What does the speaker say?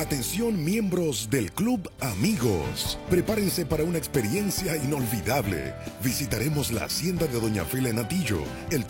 Atención miembros del Club Amigos. Prepárense para una experiencia inolvidable. Visitaremos la hacienda de Doña Fela en Atillo, el